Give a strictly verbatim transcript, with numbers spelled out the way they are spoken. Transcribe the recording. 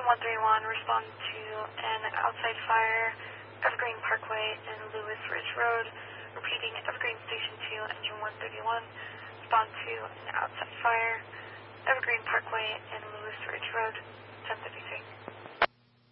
one thirty-one, respond to an outside fire, Evergreen Parkway and Lewis Ridge Road. Repeating, Evergreen Station two, engine one thirty-one, respond to an outside fire, Evergreen Parkway and Lewis Ridge Road, ten fifty-three.